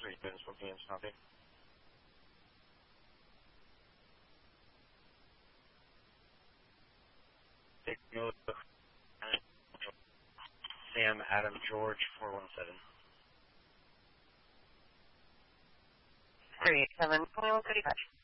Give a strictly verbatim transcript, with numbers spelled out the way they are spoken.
three students working in Snoppy. Sam Adam George four one seven. three eight seven, twenty-one thirty-five.